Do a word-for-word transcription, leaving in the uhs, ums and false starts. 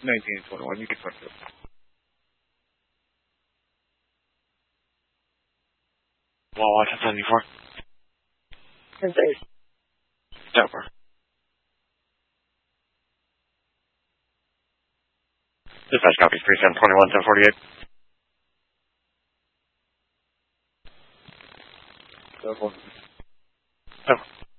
nineteen twenty-one, you can fuck it. Well, what's it seventy-four? ten thirty. Over. Dispatch copy three seven twenty-one ten forty-eight. Double. Over.